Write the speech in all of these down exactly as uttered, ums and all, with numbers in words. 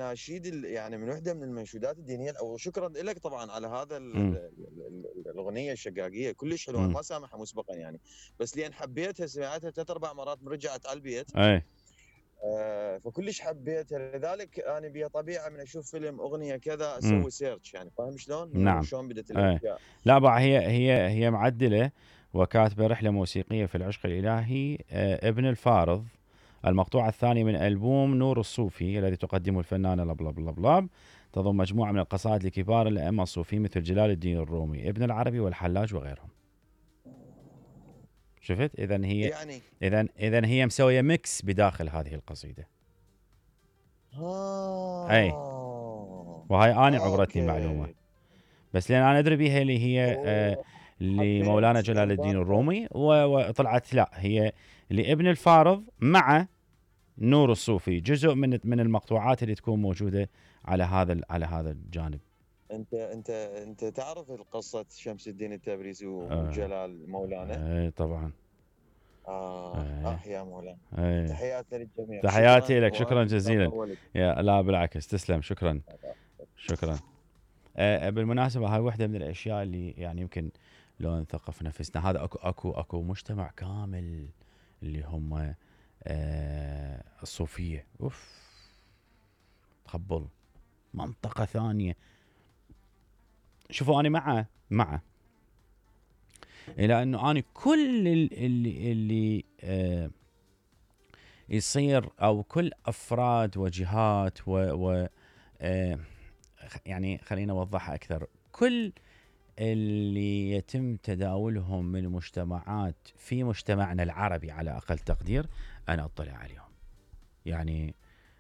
الاناشيد يعني من وحده من المنشودات الدينيه، وشكرا لك طبعا على هذا م. الاغنيه الشقاقيه كلش حلوه، م. ما سامعها مسبقا يعني، بس لان حبيتها سمعتها ثلاث اربع مرات رجعت على البيت. اي آه فكلش حبيتها، لذلك انا بي طبيعه من اشوف فيلم اغنيه كذا م. اسوي سيرش، يعني فاهم شلون انه نعم. شلون بدت اي الاشياء. لا بقى هي هي هي معدله وكاتبه رحله موسيقيه في العشق الالهي. آه ابن الفارض المقطوعه الثانيه من البوم نور الصوفي الذي تقدمه الفنانه لبلبلبلاب، تضم مجموعه من القصائد لكبار الائمه الصوفيين مثل جلال الدين الرومي، ابن العربي والحلاج وغيرهم. شفت؟ اذا هي يعني اذا اذا هي مسويه ميكس بداخل هذه القصيده. اي اه وهاي انا عبرتني معلومه، اوكي. بس لان انا ادري بيها اللي هي آه اوه لمولانا حبيت جلال الدين انبارطه. الرومي، وطلعت لا هي لابن الفارض مع نور الصوفي، جزء من من المقطوعات اللي تكون موجوده على هذا على هذا الجانب. انت انت انت تعرف قصه شمس الدين التبريزي آه وجلال مولانا؟ اي طبعا. اه اي اه يا مولانا. اي تحياتنا للجميع، تحياتي شكرا لك، شكرا وانا جزيلا. متابع لك. يا لا بالعكس، تسلم، شكرا شكرا. آه بالمناسبه هاي واحده من الاشياء اللي يعني يمكن لو نثقف نفسنا، هذا اكو اكو اكو مجتمع كامل اللي هم آه الصوفيه، اوف تخبل منطقه ثانيه. شوفوا انا مع مع الى انه انا كل اللي اللي آه يصير او كل افراد وجهات و, و آه يعني خلينا اوضحها اكثر، كل اللي يتم تداولهم من مجتمعات في مجتمعنا العربي على اقل تقدير انا اطلع عليهم. يعني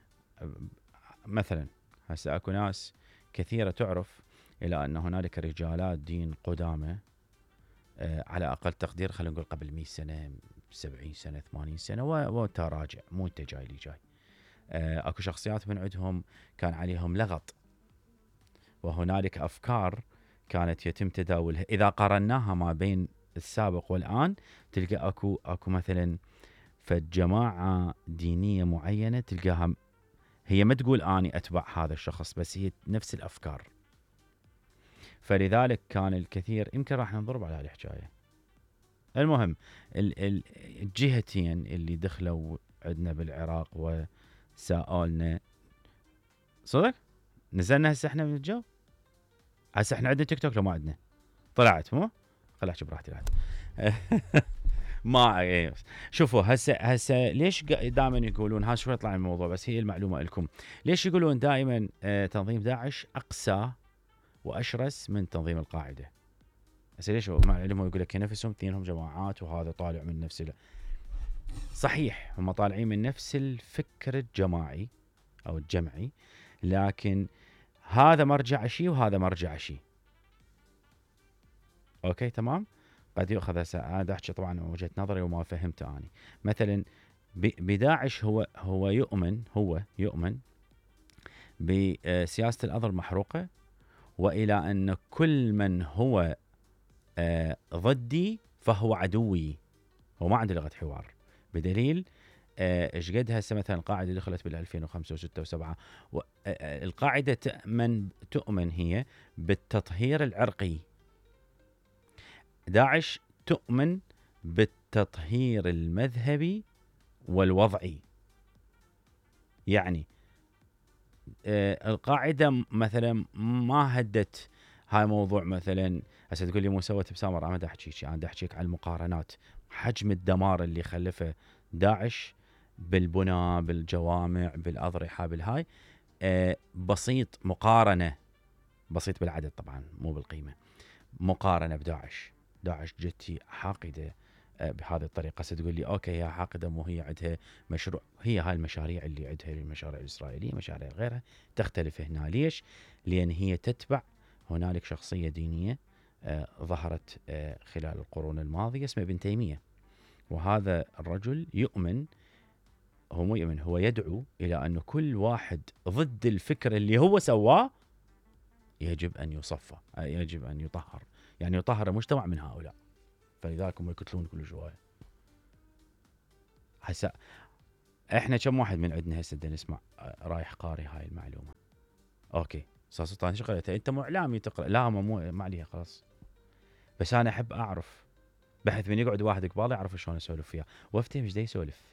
مثلا هسه اكو ناس كثيره تعرف الى ان هنالك رجالات دين قدامى آه على اقل تقدير، خلينا نقول قبل مئة سنه، سبعين سنه، ثمانين سنه، وانت راجع مو انت جاي لي جاي. آه اكو شخصيات من عندهم كان عليهم لغط، وهنالك افكار كانت يتم تداولها. اذا قارناها ما بين السابق والان تلقى اكو اكو مثلا فجماعه دينيه معينه تلقاها هي ما تقول اني اتبع هذا الشخص، بس هي نفس الافكار. فلذلك كان الكثير، يمكن راح نضرب على هالحكايه. المهم الجهتين اللي دخلوا عندنا بالعراق وسالنا صدق نزلنا هسه احنا من الجو. هسه احنا عندنا تيك توك لو ما عندنا؟ طلعت مو خل احكي براحتي الآن. ما ايه شوفوا هسه هسه ليش دائما يقولون، ها شوي يطلع من الموضوع بس هي المعلومه لكم، ليش يقولون دائما اه تنظيم داعش اقسى واشرس من تنظيم القاعده؟ هسه ليش مع العلم يقول لك نفسهم اثنينهم جماعات وهذا طالع من نفس ال... صحيح هم طالعين من نفس الفكر الجماعي او الجمعي، لكن هذا مرجع شيء وهذا مرجع شيء. اوكي تمام. قد يؤخذ هسه انا احكي طبعا من وجهه نظري وما فهمته اني. مثلا بداعش هو هو يؤمن هو يؤمن بسياسه الارض المحروقه، والى ان كل من هو ضدي فهو عدوي. هو ما عنده لغه حوار، بدليل ايش قد هسه مثلا القاعده دخلت بال ألفين وخمسة وستة وسبعة. القاعده تؤمن تؤمن هي بالتطهير العرقي، داعش تؤمن بالتطهير المذهبي والوضعي. يعني آه القاعدة مثلا ما هدت هاي موضوع، مثلا هسه تقول لي مو سوت ابتسامة، انا دا احكيك انا دا احكيك على المقارنات، حجم الدمار اللي خلفه داعش بالبناء بالجوامع بالاضرحة بالهاي آه بسيط، مقارنة بسيط بالعدد طبعا مو بالقيمة، مقارنة بداعش. داعش جتي حاقده بهذه الطريقه. ستقول لي اوكي يا حاقده مو هي عندها مشروع، هي هاي المشاريع اللي عندها المشاريع الاسرائيليه مشاريع غيرها تختلف هنا. ليش؟ لان هي تتبع هنالك شخصيه دينيه آه ظهرت آه خلال القرون الماضيه اسمه ابن تيميه، وهذا الرجل يؤمن، هو مو يؤمن، هو يدعو الى ان كل واحد ضد الفكر اللي هو سواه يجب ان يصفى، يجب ان يطهر، يعني يطهر المجتمع من هؤلاء. فلذلك هم يقتلون كل شويه. هسه احنا كم واحد من عندنا هسه بدنا نسمع آه، رايح قاري هاي المعلومه. اوكي استاذ سلطان ايش قريتها؟ انت مو اعلامي تقرا؟ لا ما مو ما عليها خلاص. بس انا احب اعرف، بحيث من يقعد واحد قبالي يعرف شلون اسولف فيها وافتهم ايش دا يسولف.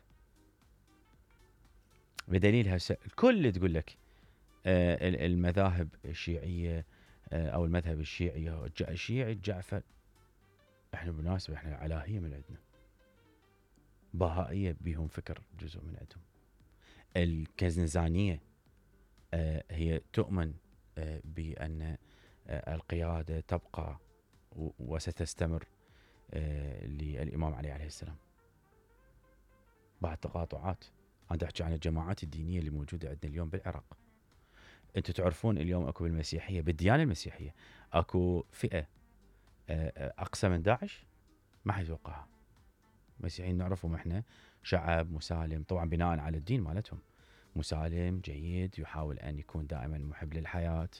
بدليل هسه الكل تقول لك آه ال- المذاهب الشيعيه آه او المذهب الشيعي هو الج- الشيعي الجعفر. احنا بالمناسبه احنا علاهيه من عندنا، بهائيه بيهم فكر جزء من عندهم. الكزنزانيه آه هي تؤمن آه بان آه القياده تبقى و- وستستمر آه للامام علي عليه السلام بعد تقاطعات. انا احكي عن الجماعات الدينيه اللي موجوده عندنا اليوم بالعراق. انتم تعرفون اليوم اكو بالمسيحيه، بالديانه المسيحيه اكو فئه آه، آه، اقسى من داعش؟ ما حد يتوقعها. المسيحيين نعرفهم احنا شعب مسالم، طبعا بناء على الدين مالتهم، مسالم جيد يحاول ان يكون دائما محب للحياه.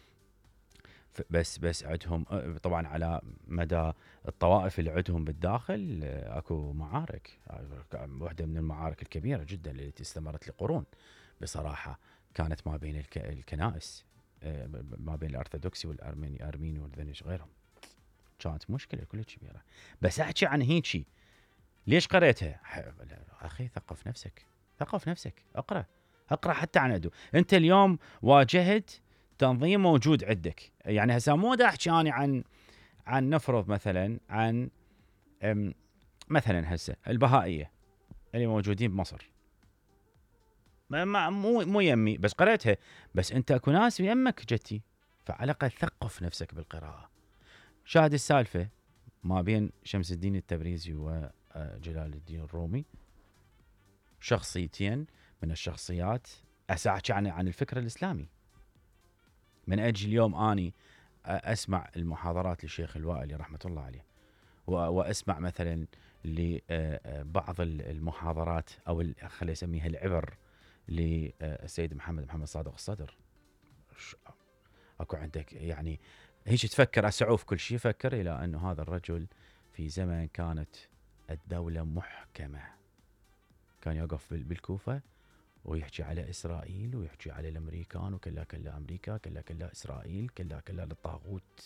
ف- بس بس عندهم آه، طبعا على مدى الطوائف اللي عندهم بالداخل آه، اكو معارك. آه، واحده من المعارك الكبيره جدا التي استمرت لقرون بصراحه كانت ما بين الك- الكنائس، آه، ب- ب- ما بين الارثوذكسي والارميني الارميني والذنش غيرهم. كانت مشكله كلش كبيره. بس احكي عن هيجي ليش قريتها؟ ح- اخي ثقف نفسك، ثقف نفسك، اقرا اقرا حتى عن عدو. انت اليوم واجهت تنظيم موجود عندك، يعني هسه مو دا احكي انا عن عن نفرض مثلا عن أم، مثلا هسه البهائيه اللي موجودين بمصر، ما ما مو مو يمي بس قريتها. بس انت اكو ناس يمك جتي، فعلى الاقل ثقف نفسك بالقراءه. شاهد السالفه ما بين شمس الدين التبريزي وجلال الدين الرومي، شخصيتين من الشخصيات أساعد عن عن الفكر الإسلامي. من أجل اليوم أني أسمع المحاضرات للشيخ الوائلي رحمة الله عليه، وأسمع مثلا لبعض المحاضرات أو خلي أسميها العبر للسيد محمد محمد صادق الصدر. أكو عندك يعني هيك تفكر أسعوف كل شيء، فكر إلى أنه هذا الرجل في زمن كانت الدولة محكمة، كان يقف بالكوفة ويحكي على إسرائيل ويحكي على الأمريكان وكلا كلا أمريكا كلا كلا إسرائيل كلا كلا للطاغوت.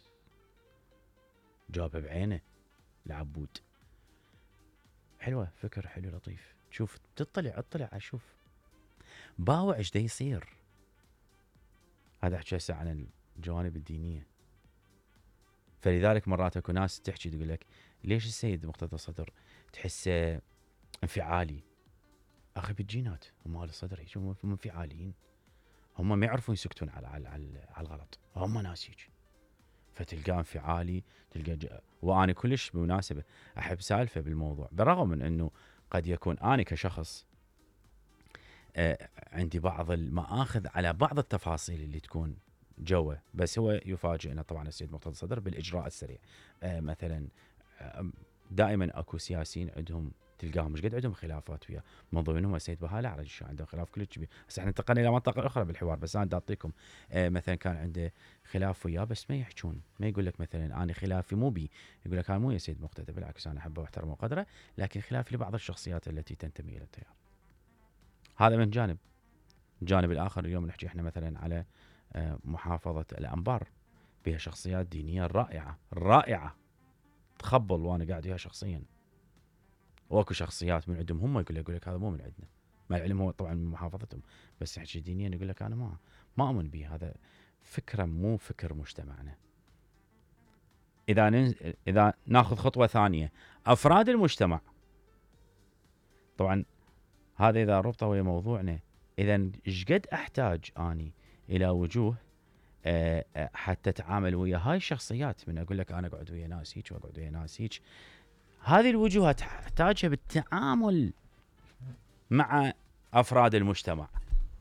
جاب بعينه العبود. حلوة، فكر حلو لطيف. شوف تطلع اطلع اشوف باوع ايش دا يصير. هذا احكي هسه عن الجوانب الدينية. فلذلك مرات اكو ناس تحكي تقول لك ليش السيد مقتدى الصدر تحسه انفعالي؟ اخي بالجينات هم اهل الصدر هيك، هم انفعاليين، هم ما يعرفون يسكتون على على على, على الغلط، هم ناس هيك. فتلقاه انفعالي، تلقى ج... وانا كلش بمناسبه احب سالفه بالموضوع، بالرغم من انه قد يكون انا كشخص آه عندي بعض المآخذ على بعض التفاصيل اللي تكون جوه، بس هو يفاجئنا طبعا السيد مرتضى الصدر بالاجراء السريع. آه مثلا آه دائما اكو سياسيين عندهم تلقاهم مش قد عندهم خلافات وياه، من ضمنهم السيد بهاء الأعرج عندهم خلاف كلش كبير. هسه احنا انتقلنا الى منطقه اخرى بالحوار، بس انا اعطيكم آه مثلا كان عنده خلاف وياه بس ما يحجون، ما يقول لك مثلا انا خلافي مو بي، يقول لك هذا مو يا سيد مقتدى، بالعكس انا احبه واحترمه وقدره، لكن خلافي لبعض الشخصيات التي تنتمي الى التيار. هذا من جانب. الجانب الاخر اليوم نحكي احنا مثلا على آه محافظه الانبار، بها شخصيات دينيه رائعه رائعه تخبل وانا قاعد وياها شخصيا. واكو شخصيات من عندهم هم يقول لك يقول لك هذا مو من عندنا، مع العلم هو طبعا من محافظتهم، بس يحكي دينيا يقول لك انا ما ما اؤمن به، هذا فكره مو فكر مجتمعنا. اذا ننز... اذا ناخذ خطوه ثانيه، افراد المجتمع طبعا هذا اذا ربطه ويا موضوعنا، اذا ايش قد احتاج اني الى وجوه أه أه حتى اتعامل ويا هاي الشخصيات. من اقول لك انا اقعد ويا ناس هيك واقعد ويا ناس هيك، هذه الوجوه تحتاجها بالتعامل مع افراد المجتمع.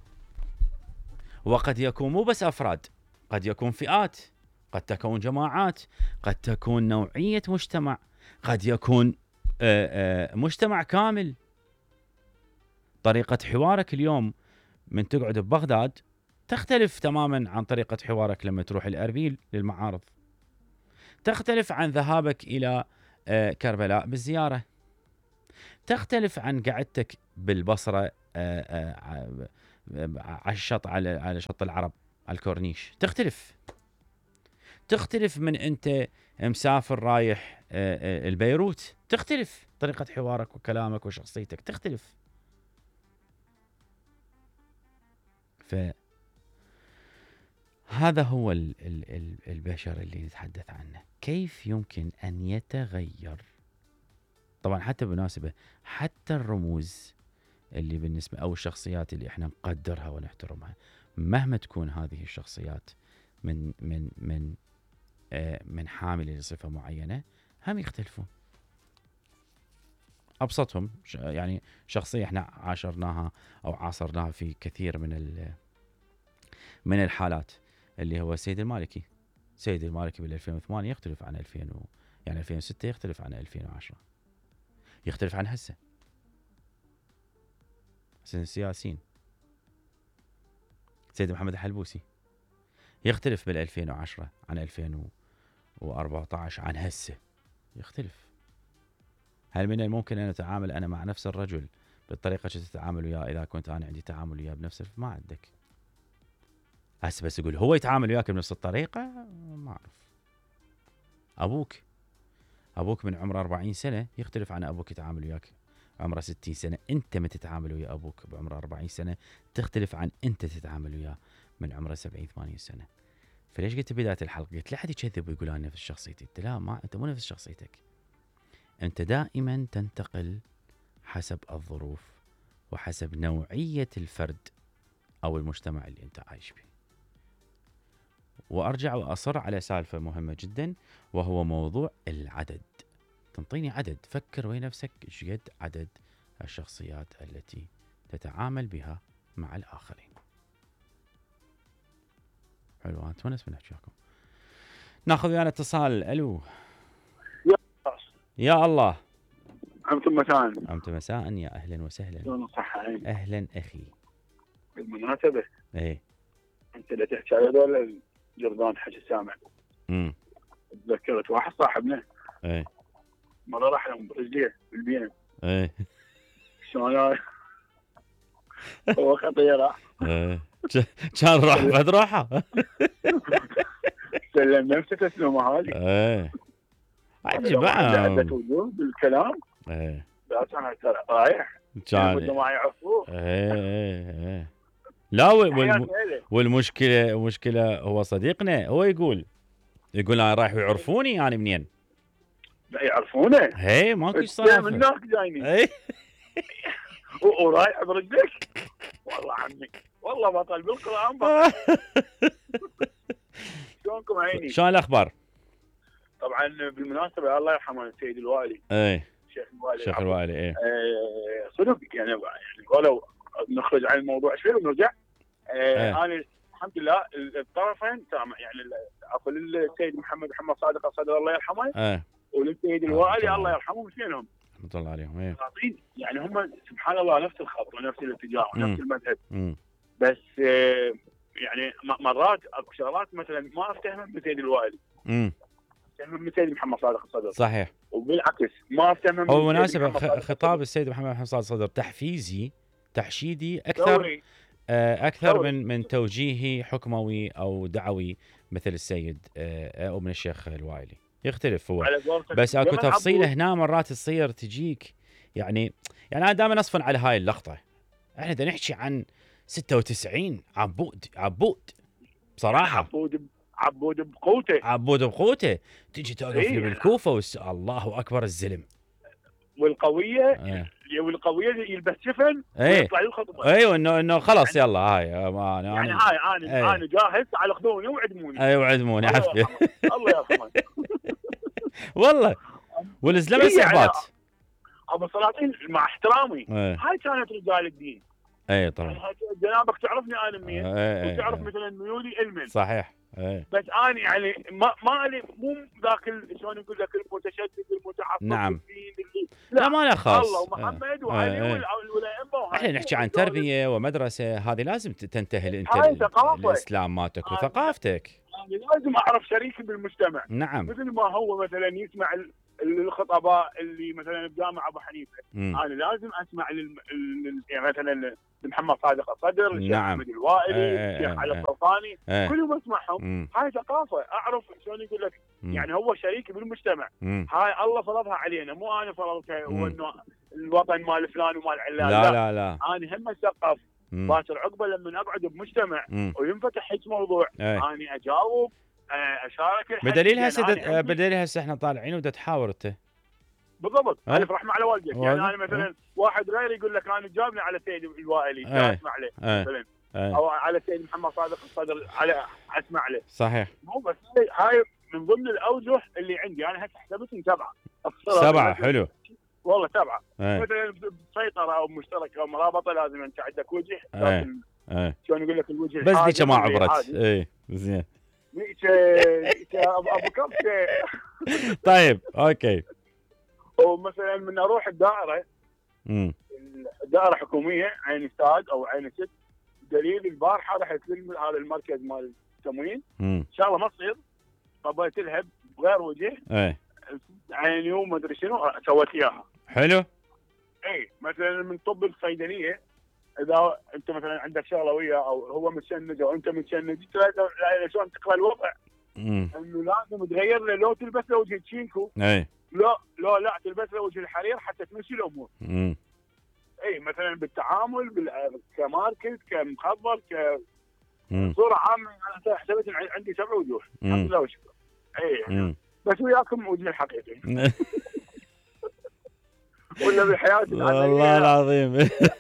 وقد يكون مو بس افراد، قد يكون فئات، قد تكون جماعات، قد تكون نوعيه مجتمع، قد يكون آآ آآ مجتمع كامل. طريقه حوارك اليوم من تقعد ببغداد تختلف تماما عن طريقه حوارك لما تروح الاربيل للمعارض، تختلف عن ذهابك الى كربلاء بالزياره، تختلف عن قعدتك بالبصره على الشط، على على شط العرب، على الكورنيش. تختلف تختلف من انت مسافر رايح البيروت. تختلف طريقه حوارك وكلامك وشخصيتك، تختلف. ف هذا هو ال ال ال البشر اللي نتحدث عنه. كيف يمكن أن يتغير؟ طبعا حتى بمناسبة حتى الرموز اللي بالنسبة أو الشخصيات اللي احنا نقدرها ونحترمها، مهما تكون هذه الشخصيات من من من آه من حاملة لصفة معينة، هم يختلفون. أبسطهم يعني شخصية احنا عاشرناها أو عاصرناها في كثير من من الحالات، اللي هو السيد المالكي. سيد المالكي بال ألفين وثمانية يختلف عن ألفين و... يعني ألفين وستة يختلف عن ألفين وعشرة، يختلف عن هسه. سن السياسيين سيد محمد الحلبوسي يختلف بال ألفين وعشرة عن ألفين وأربعة عشر عن هسه، يختلف. هل من الممكن ان اتعامل انا مع نفس الرجل بالطريقه اللي تتعامل وياه اذا كنت انا عندي تعامل وياه بنفس؟ ما عندك. هسه بس يقول هو يتعامل وياك بنفس الطريقه، ما اعرف. ابوك ابوك من عمره أربعين سنه يختلف عن ابوك يتعامل وياك عمره ستين سنه. انت ما تتعامل ويا ابوك بعمره أربعين سنه تختلف عن انت تتعامل وياه من عمره سبعين ثمانين سنه. فليش قلت بدايه الحلقه قلت لا حد يكذب ويقول انا نفس شخصيتي؟ انت لا، ما انت مو نفس شخصيتك. انت دائما تنتقل حسب الظروف وحسب نوعيه الفرد او المجتمع اللي انت عايش فيه. وارجع واصر على سالفه مهمه جدا، وهو موضوع العدد. تنطيني عدد، فكر ويا نفسك ايش قد عدد الشخصيات التي تتعامل بها مع الاخرين. حلو، انا اتونس من احكيكم. ناخذ ويانا اتصال. الو يا الله. عمت مساء. عمت مساء، يا اهلا وسهلا. شلون صحة؟ اهلا اخي. بالمناسبة ايه انت اللي تحكي على هذول الجرذان حكي سامع. امم تذكرت واحد صاحبنا ايه مرة راح لهم برجليه بالبيئة. ايه شلون هو خطيرة. ايه كان راح فد روحه. سلم نفسه تسلمه هذه. ايه عجيب. عدة وجود بالكلام. ايه بس انا ترى رايح كان ما يعرفوه. ايه ايه ايه لا والم... والمشكله المشكله هو صديقنا هو يقول يقول انا رايح يعرفوني انا يعني منين؟ لا يعرفونه. هي ماكو سالفه من هناك جايني. اي ورايح برجلك. والله عمي والله بطل بالقران بطل. شلونكم عيني؟ شلون الاخبار؟ طبعا بالمناسبه الله يرحمه السيد الوالي. اي الشيخ الوالي. الشيخ الوالي اي آه صدق يعني يعني ولو نخرج عن الموضوع شوي ونرجع. آه انا الحمد لله الطرفين سامع يعني عفوا للسيد محمد محمد صادق الصدر الله يرحمه. اي وللسيد الوالي الله يرحمهم اثنينهم. رحمه الله عليهم. اي يعني هم سبحان الله نفس الخط ونفس الاتجاه ونفس المذهب. مم. بس آه يعني مرات اكو شغلات مثلا ما افتهمها من السيد الوالي. امم من السيد محمد صادق الصدر. صحيح. وبالعكس ما افتهمها من هو مناسبة خطاب السيد محمد محمد صادق الصدر تحفيزي تحشيدي اكثر دوري. اكثر دوري. من من توجيهي حكموي او دعوي مثل السيد او من الشيخ الوائلي. يختلف هو، بس اكو تفصيله هنا مرات تصير تجيك يعني يعني انا دائما اصفن على هاي اللقطه. احنا بدنا نحكي عن ستة وتسعين عبود عبود بصراحه. عبود عبود بقوته عبود بقوته تجي توقف لي إيه؟ بالكوفه وس... الله اكبر الزلم. والقويه ايه. والقويه يلبس شفن ايه. ويطلع الخطبه. ايوه انه انه خلاص يعني يلا هاي ما انا يعني هاي انا ايه. انا جاهز على خذوني وعدموني. ايوه وعدموني عافيه. الله يرحمه. والله والزلمه إيه صحبات يعني ابو السلاطين مع احترامي. ايه. هاي كانت رجال الدين. اي طبعا. يعني جنابك تعرفني انا منين. ايه. وتعرف ايه. مثلا ميولي المن. صحيح. ايه. بس انا يعني ما ما لي مو ذاك شلون نقول لك المتشدد المتعصب. نعم. اللي لا, لا ما له خاص. الله ومحمد وعلي ايه. والائمه. احنا نحكي عن تربيه ومدرسه، هذه لازم تنتهي انت الاسلام مالتك وثقافتك. انا لازم اعرف شريكي بالمجتمع. نعم. مثل ما هو مثلا يسمع الخطباء اللي مثلا بجامع ابو حنيفه، مم. انا لازم اسمع لل... لل... يعني مثلا لمحمد صادق الصدر، الشيخ نعم. احمد الوائلي، ايه الشيخ ايه علي ايه الطرفاني، ايه. كلهم اسمعهم. مم. هاي ثقافه، اعرف شلون يقول لك، مم. يعني هو شريك بالمجتمع. مم. هاي الله فرضها علينا، مو انا فرضتها، مم. وانه الوطن مال فلان ومال علان. لا لا لا. انا هم اتثقف مم. باكر عقبه لما اقعد بمجتمع مم. وينفتح هيك موضوع، ايه. اني اجاوب، آه، اشارك الحديث. بدليل هسه يعني دد- أنا عندي- بدليل هسه احنا طالعين ودا تحاور انت. بالضبط، أه؟ الف رحمه على والدك. يعني والدك؟ انا مثلا واحد غيري يقول لك انا جابني على سيد الوائلي، أه. اسمع له أه. مثلا، ايه. او على سيد محمد صادق الصدر، على اسمع له. صحيح. مو بس هاي من ضمن الاوجه اللي عندي. انا هسه حسبتني سبعه. سبعة. حلو. والله سبعه. ايه. مثلا بسيطره او مشتركه او مرابطه لازم انت عندك وجه، ايه. لازم ايه. شلون يقول لك الوجه بس ذيك ما الحازم اللي عبرت. عادي. ايه زين. ذيك ذيك ابو أبو كبشه. طيب اوكي. ومثلا من اروح الدائره، امم الدائره حكوميه عين استاد او عين ست، دليل البارحه رحت هذا المركز مال التموين، امم شغله ما تصير، قبلت لها بغير وجه، ايه. عيني وما ادري شنو سويت اياها. حلو. اي مثلا من طب الصيدليه، اذا انت مثلا عندك شغله وياه او هو متشنج او انت متشنج، لا شلون تقرا الوضع، امم انه لازم تغير له، لو تلبس له وجه تشينكو، ايه. لا لا لا تلبس له وجه الحرير حتى تمشي الامور. امم اي مثلا بالتعامل بال... كماركت كمخبر امم كصوره عامه، انا حسبت إن عندي سبع وجوه الحمد لله وشكرا. اي امم بس وياكم وجه الحقيقي ولا بالحياه والله العظيم.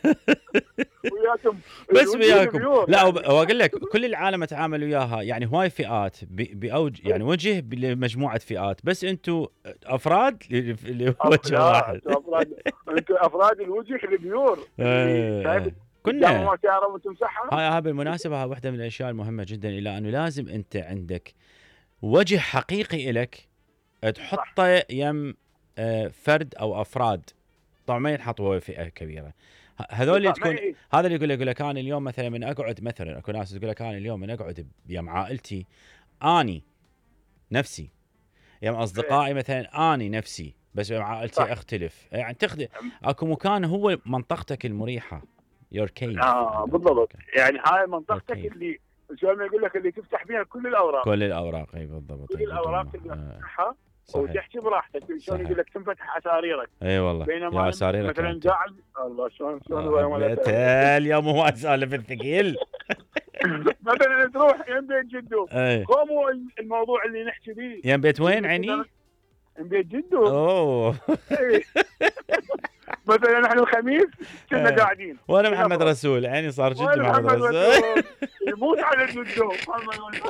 وياكم بس الوجه وياكم. البيور. لا وب- واقول لك كل العالم اتعامل وياها، يعني هواي فئات ب- باوج، يعني وجه لمجموعه فئات، بس انتم افراد ل- لوجه واحد. افراد، انتم افراد الوجه البيور اللي إيه، شايف إيه. كنا ما تعرف وتمسحها. هاي هاي بالمناسبه، هاي واحده من الاشياء المهمه جدا، الى انه لازم انت عندك وجه حقيقي لك تحطه يم آه، فرد او افراد. طبعا ما ينحط هو فئه كبيره. ه- هذول اللي تكون، هذا اللي يقول يقول لك انا اليوم مثلا من اقعد، مثلا اكو ناس تقول لك انا اليوم من اقعد يم عائلتي اني نفسي، يم اصدقائي مثلا اني نفسي، بس يم عائلتي صح. اختلف. يعني تخدم اكو مكان هو منطقتك المريحه، يور كيف. اه بالضبط، يعني هاي منطقتك أوكي. اللي شو ما يقول لك اللي تفتح فيها كل الاوراق، كل الاوراق. اي بالضبط. كل أي الاوراق بدون اللي ما- آه، تفتحها صحيح. وتحكي براحتك، شلون صحيح. يقول لك تنفتح اساريرك. اي والله بينما يا ساريرك مثلا أنت. قاعد الله شلون شلون آه، هو ولا حبيت اليوم هو سالف الثقيل. مثلا تروح يم بيت جدو، اي. قوموا الموضوع اللي نحكي فيه. يم بيت وين عيني؟ يم بيت جدو. اوه. إيه. مثلا نحن الخميس كنا إيه. قاعدين، وانا محمد رسول، عيني صار جد وين محمد محمد رسول. رسول؟ يموت على جدو محمد رسول.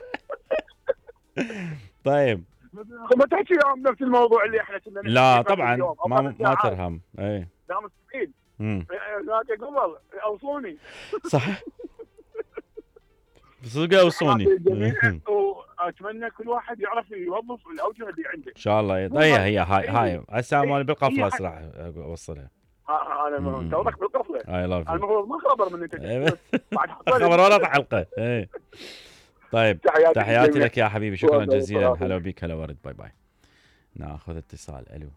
طيب ما تحكي يوم نفس الموضوع اللي احنا كنا نحكي لا فيه طبعا اليوم، أو ما خمس ما ساعات. ترهم. اي. لا مستفيد. امم ذاك قبل اوصوني صح. صدق اوصوني. واتمنى كل واحد يعرف يوظف الاوجه اللي عنده. ان شاء الله. هي هي هاي هاي هسه مال بالقفله راح اوصلها. آه، انا مم. توك بالقفله، اي لاف يو. المفروض ما خبر من انت بعد خبر ولا حلقه. اي. طيب تحياتي تحياتي للجميع. لك يا حبيبي، شكرا والله جزيلا. والله. هلا بك. هلا ورد. باي باي. ناخذ اتصال. الو.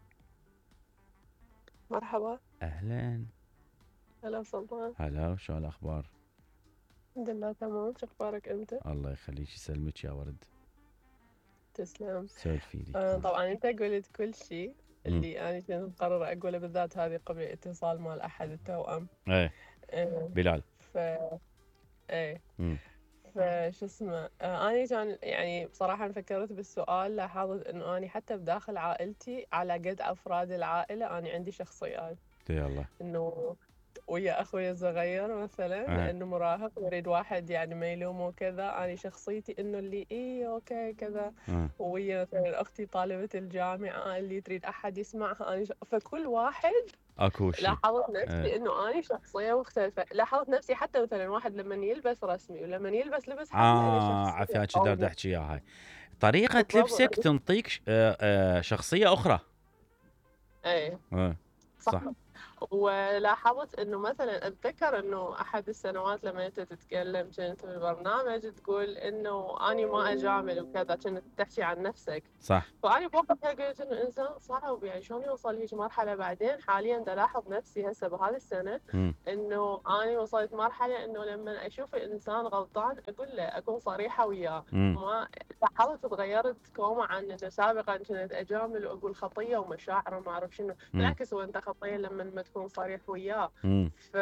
مرحبا. اهلا. هلا سلطان. هلا وشو الاخبار؟ الحمد لله تمام، شو اخبارك انت؟ الله يخليك يسلمك يا ورد. تسلم. سولفي لي. آه طبعا انت قلت كل شيء اللي انا كنت مقررة اقوله، بالذات هذه قبل الاتصال مال احد التوأم. ايه آه بلال. ف ايه مم. فش اسمه، آه انا كان يعني بصراحة فكرت بالسؤال، لاحظت انه انا حتى بداخل عائلتي على قد افراد العائلة انا عندي شخصيات، يلا. انه ويا اخوي الصغير مثلا أه. لانه مراهق يريد واحد يعني ما يلومه وكذا، انا شخصيتي انه اللي اي اوكي كذا. أه. ويا مثلا اختي طالبة الجامعة اللي تريد احد يسمعها، انا ش... فكل واحد اكو شيء. لاحظت نفسي أه. انه انا شخصية مختلفة. لاحظت نفسي حتى مثلا واحد لما يلبس رسمي ولما يلبس لبس حتى اه عفياك شو دار احكي اياها. هاي طريقة بالضبط. لبسك تنطيك ش- آه، آه، شخصية اخرى. ايه آه، صح. صح. ولاحظت انه مثلا اتذكر انه احد السنوات لما انت تتكلم كنت بالبرنامج تقول انه اني ما اجامل وكذا، كنت تحكي عن نفسك. صح. فاني بوقتها قلت انه انسان صعب، يعني شلون يوصل هيك مرحله. بعدين حاليا دا لاحظ نفسي هسه بهذه السنه مم. انه اني وصلت مرحله انه لما اشوف انسان غلطان اقول له، اكون صريحه وياه. مم. ما لاحظت تغيرت كوما عن انه سابقا كنت اجامل واقول خطيه ومشاعر وما اعرف شنو. مم. بالعكس، هو انت خطيه لما ما تكون صريح وياه. مم. ف...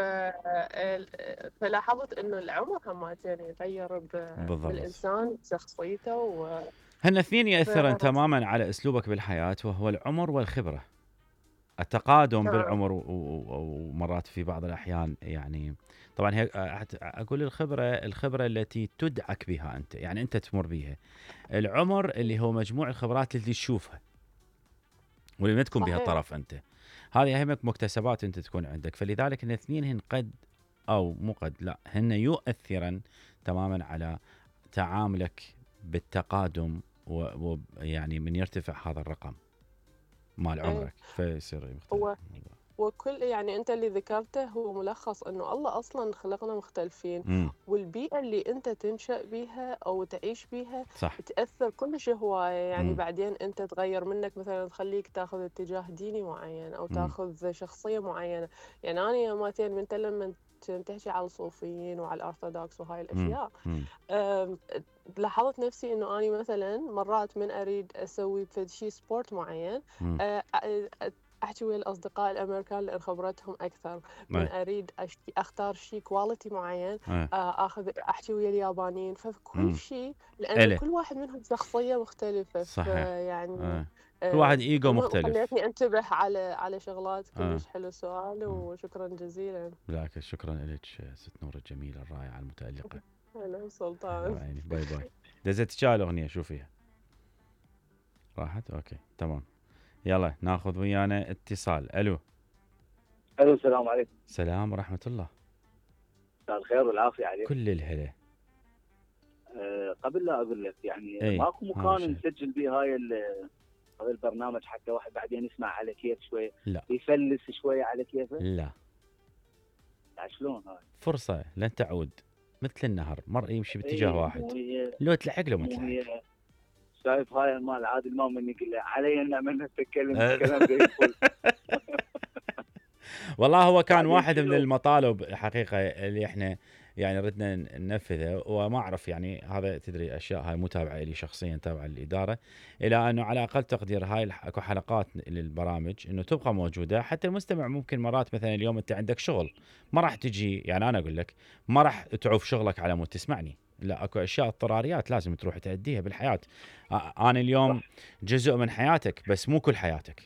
فلاحظت انه العمر همتين يغير ب... بالضبط. بالانسان شخصيته و... هن اثنين يأثرن ف- تماما على اسلوبك بالحياه، وهو العمر والخبره. التقادم نعم. بالعمر و- و- ومرات في بعض الاحيان يعني طبعا هي أحت- اقول الخبره الخبره التي تدعك بها انت، يعني انت تمر بها. العمر اللي هو مجموع الخبرات اللي تشوفها واللي ما تكون بها صحيح. طرف انت. هذه يهمك مكتسبات انت تكون عندك، فلذلك الاثنين هن قد او مو قد لا هن يؤثرن تماما على تعاملك بالتقادم، ويعني من يرتفع هذا الرقم مال إيه. عمرك فيصير يختلف هو- الموضوع. وكل يعني انت اللي ذكرته هو ملخص انه الله اصلا خلقنا مختلفين، امم والبيئة اللي انت تنشأ بيها او تعيش بيها صح. تأثر كلش هواية. يعني مم. بعدين انت تغير منك، مثلا تخليك تاخذ اتجاه ديني معين او مم. تاخذ شخصية معينة. يعني انا مرتين من انت لما تحكي على الصوفيين وعلى الارثوذكس وهاي مم. الاشياء، مم. أم، لاحظت نفسي انه اني مثلا مرات من اريد اسوي فد شي سبورت معين، مم. أ- أ- احكي ويا الاصدقاء الامريكان لان خبرتهم اكثر. من أي. اريد أشتي اختار شيء كواليتي معين، أي. آه، اخذ احكي ويا اليابانيين. مم. فكل شيء لان إله. كل واحد منهم شخصيه مختلفه. صحيح. فيعني أي. كل واحد ايجو المهم مختلف. خليتني انتبه على على شغلات. آه. كلش حلو السؤال، وشكرا جزيلا. بالعكس شكرا لك ست نور الجميله الرائعه المتالقه. هلا سلطان. عيني باي باي. دزت شال اغنيه شو فيها؟ راحت؟ اوكي تمام. يلا ناخذ ويانا اتصال. الو. الو السلام عليكم. سلام ورحمه الله. مساء الخير والعافيه عليك. كل الهلا. أه قبل لا اقول لك يعني أي. ماكو هذا مكان شيء. نسجل به هاي ال- هذا البرنامج حتى واحد بعدين يسمع على كيف شويه، لا. يفلس شويه على كيفه؟ لا، لا شلون هاي؟ فرصه لن تعود، مثل النهر مر يمشي باتجاه إيه، واحد، مو هي لو تلحق له ما مو تلحق. هي شايف هاي المال عادل ما من يقول له علي ان من نتكلم أه. كلام زي الفل. والله هو كان بعدين واحد من شنو؟ المطالب الحقيقه اللي احنا يعني ردنا ننفذه، وما اعرف يعني هذا تدري اشياء هاي مو تابعه لي شخصيا، تابعه للاداره، الى انه على اقل تقدير هاي الح- اكو حلقات للبرامج انه تبقى موجوده حتى المستمع. ممكن مرات مثلا اليوم انت عندك شغل ما راح تجي، يعني انا اقول لك ما راح تعوف شغلك على مود تسمعني، لا اكو اشياء اضطراريات لازم تروح تأديها بالحياه. آ- انا اليوم جزء من حياتك بس مو كل حياتك،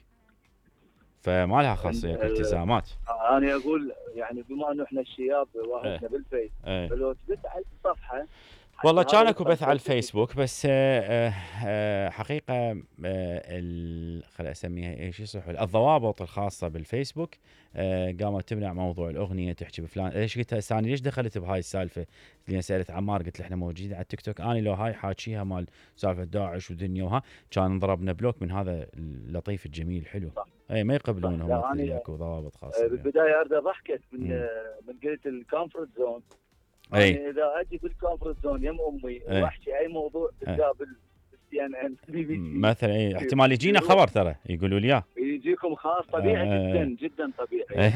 فما لها خاصيه ال- التزامات. انا اقول يعني بما انه احنا الشياب واحدنا بالفيس، ايه. فلو تبث على الصفحه والله حتى كان هذا اكو بث على الفيسبوك. الفيسبوك بس آه، آه، حقيقه آه، ال- خل اسميها ايش يصح الضوابط الخاصه بالفيسبوك آه، قامت تمنع موضوع الاغنيه تحكي بفلان. ليش قلت هسه انا ليش دخلت بهاي السالفه اللي سالت عمار؟ قلت له احنا موجودين على التيك توك، انا لو هاي حاكيها مال سالفه داعش ودنيا وها كان ضربنا بلوك من هذا اللطيف الجميل الحلو. صح. اي ما يقبلون صح. هم لا، اللي أنا- اكو ضوابط آه، خاصه. بالبدايه ارد ضحكت من مم. آه، من قلت الكومفورت زون. اي يعني اذا اجي بالكومفورت زون يم امي أي. واحكي اي موضوع تتقابل بالسي ان ان بي بي سي مثلا اي احتمال يجينا خبر ترى يقولوا لي اياه. يجيكم خاص طبيعي آه. جدا جدا طبيعي.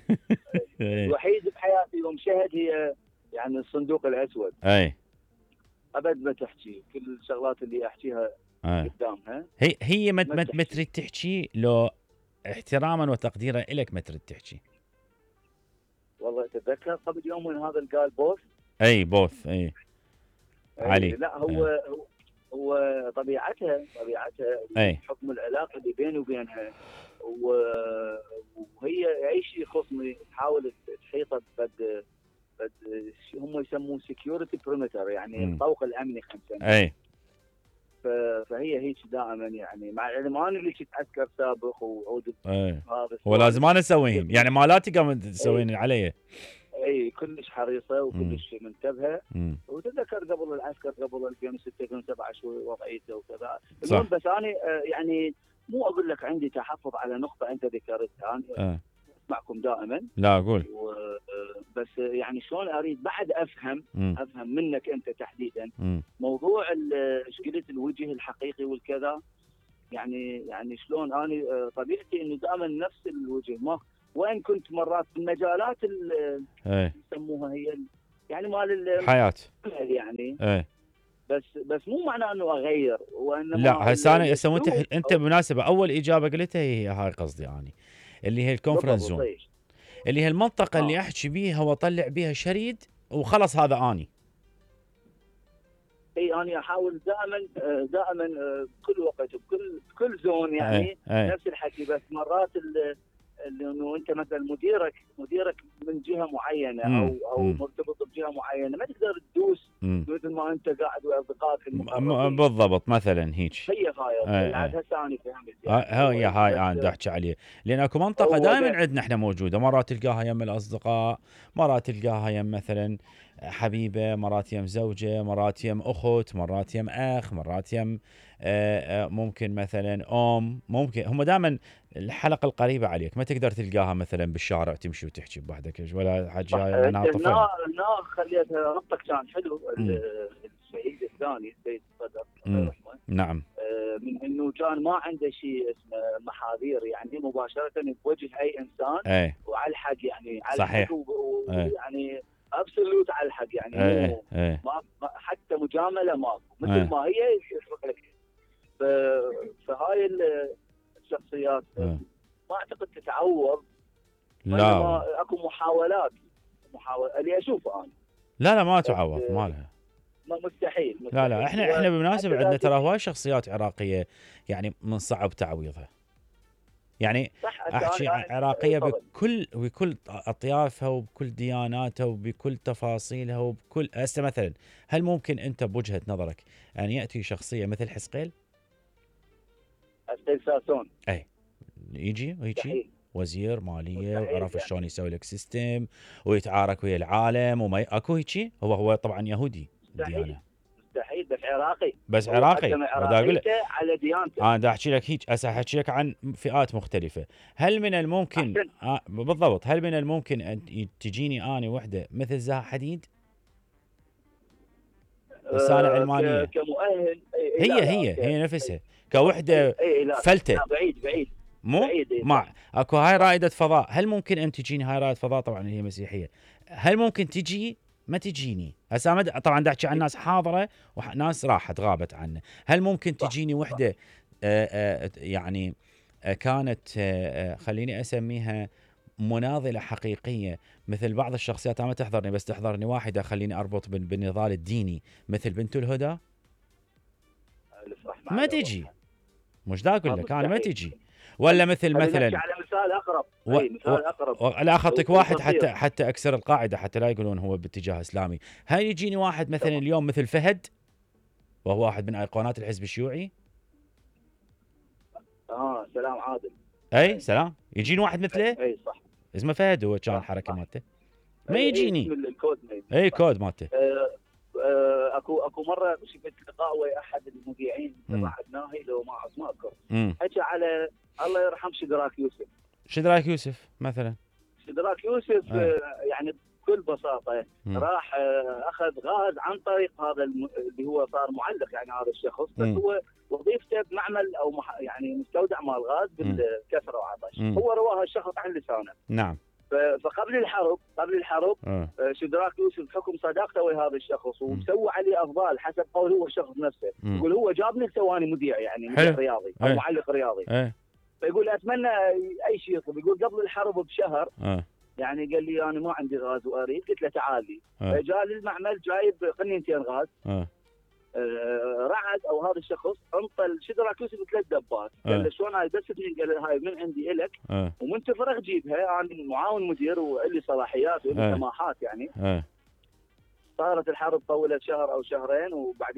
اي الوحيد بحياتي يوم شهد هي يعني الصندوق الاسود، اي ابد ما تحكي كل الشغلات اللي احكيها اي قدامها. هي هي ما ما ما تحكي. ما تريد تحكي لو احتراما وتقديرا لك ما تريد تحكي. والله تتذكر قبل يوم من هذا اللي قال بوس اي بوث اي علي. لا هو هو- هو طبيعتها طبيعتها اي حكم العلاقه اللي بيني وبينها، و- وهي اي شيء يخصني تحاول تحيطه بد بد شو هم يسموه سكيورتي بريمتر، يعني مم. الطوق الامني خمسة. اي ف- فهي هيك دائما، يعني مع العلم انا اللي كنت عسكر سابق وعود اي هذا هو لازم انا اسويهم، يعني مالاتي قامت تسوين علي. اي كلش حريصه وكلش منتبهه. مم. وتذكر قبل العسكر قبل ألفين وستة ألفين وسبعة شو وضعيته وكذا. صح. المهم بس انا آه، يعني مو اقول لك عندي تحفظ على نقطه انت ذكرتها، انا آه. اسمعكم دائما. لا اقول. بس يعني شلون اريد بعد افهم م. افهم منك انت تحديدا م. موضوع ايش قلت الوجه الحقيقي والكذا. يعني يعني شلون انا طبيعتي انه دائما نفس الوجه، ما وين كنت مرات في المجالات اللي يسموها هي يعني مال الحياه يعني ايه. بس بس مو معناه انه اغير، وانما لا هسه انا هسه انت انت بالمناسبه اول اجابه قلتها هي هاي قصدي يعني اللي هي الكونفرنس زون، اللي هي المنطقه آه. اللي احكي بيها واطلع بيها شريد وخلص هذا اني. اي انا احاول دائما دائما بكل وقت بكل بكل زون يعني أي. أي. نفس الحكي. بس مرات انه انت مثلا مديرك مديرك من جهه معينه مم. او او مم. مرتبط بجهه معينه، ما تقدر تدوس مثل ما انت قاعد واصدقائك المقربين. بالضبط مثلا هيك. هي هاي عاد هسه انا فهمت يعني. هاي هاي انا بدي احكي عليه، لان اكو منطقه دائما عندنا احنا موجوده، مرات تلقاها يم الاصدقاء، مرات تلقاها يم مثلا حبيبه، مرات يم زوجه، مرات يم اخت، مرات يم اخ، مرات يم ممكن مثلا ام، ممكن هم دائما الحلقه القريبه عليك، ما تقدر تلقاها مثلا بالشارع تمشي وتحكي بوحدك ولا حاجه. انا طفل هنا هنا خليتها ربطك كان حلو. الشهيد الثاني السيد الصدر الله يرحمه، نعم، من انه كان ما عنده شيء اسمه محاذير، يعني مباشره بوجه اي انسان اي. وعلى الحق يعني على صحيح، يعني ابسولوت على الحق يعني. اي. اي. ما حتى مجامله ماكو، مثل ما هي يشرح لك. فهاي الشخصيات أي. ما اعتقد تتعوض. لا اكو محاولات محاول اللي اشوفه انا. لا لا ما تعوض، ما لها، ما مستحيل, مستحيل. لا لا احنا احنا بالمناسبه عندنا ترى هواي شخصيات عراقيه يعني من صعب تعويضها. يعني احكي عراقيه بكل بكل اطيافها وبكل دياناتها وبكل تفاصيلها وبكل. هسه مثلا هل ممكن انت بوجهه نظرك ان ياتي شخصيه مثل حسقيل؟ حسقيل ساسون اي يجي ويجي وزير ماليه وعرف يعني. شلون يسوي لك سيستم ويتعارك ويا العالم وما اكو هيك. هو هو طبعا يهودي الديانه، مستحيل، بس عراقي، بس عراقي. بدي اقول لك على ديانته. انا بدي احكي لك هيك، هسه احكي لك عن فئات مختلفه. هل من الممكن آه بالضبط هل من الممكن ان تجيني اني وحده مثل زها حديد؟ رساله علمانيه كمؤهل. هي لا هي لا هي نفسها كوحده فلته. لا بعيد بعيد مو بعيد مع اكو هاي رائده فضاء. هل ممكن ان تجيني هاي رائده فضاء؟ طبعا هي مسيحيه. هل ممكن تجي؟ ما تجيني. هسه طبعا دا احكي عن ناس حاضره وناس راحت غابت عنه. هل ممكن تجيني وحده يعني كانت خليني اسميها مناضله حقيقيه مثل بعض الشخصيات؟ ما تحضرني بس تحضرني واحده خليني اربط بالنضال الديني مثل بنت الهدى. ما تجي. مش دا اقول لك انا ما تجي. ولا مثل مثلا على مثال اقرب و... اي مثال اقرب و... لا اخذتك واحد حتى حتى اكسر القاعده حتى لا يقولون هو باتجاه اسلامي. هل يجيني واحد مثلا طبعا. اليوم مثل فهد وهو واحد من ايقونات الحزب الشيوعي. اه سلام عادل. اي, أي. سلام يجيني واحد مثله. اي صح اسمه فهد هو كان الحركه مالته ما يجيني. الكود اي كود مالته. آه آه اكو اكو مره شفت لقاء ويا احد المذيعين تبع الناهي لو ما ما اذكر حكى على الله يرحم شدراك يوسف. شدراك يوسف مثلا. شدراك يوسف آه. يعني بكل بساطه مم. راح آه اخذ غاز عن طريق هذا الم... اللي هو صار معلق يعني هذا الشخص. بس مم. هو وظيفته بمعمل او مح... يعني مستودع مال غاز بالكسره وعطش. مم. هو رواها الشخص عن لسانه. نعم. فقبل الحرب قبل الحرب أه. شدراك يوسف بحكم صداقته ويا هذا الشخص وسوى عليه افضال حسب قول هو الشخص نفسه. مم. يقول هو جابني سواني مذيع يعني مذيع رياضي او أه. معلق رياضي. أه. فيقول اتمنى اي شيء يطلب. يقول قبل الحرب بشهر أه. يعني قال لي انا ما عندي غاز واريد. قلت له تعال لي. أه. فجاء للمعمل جايب قنينتين غاز. أه. آه رعد او هذا الشخص انطى شدراك يوسف ثلاث دبات. أه. قال له شلون هاي بس اثنين؟ قال له هاي من عندي الك. أه. ومن تفرغ جيبها. انا معاون مدير والي صلاحيات والي سماحات يعني. أه. صارت الحرب طولت شهر او شهرين وبعدين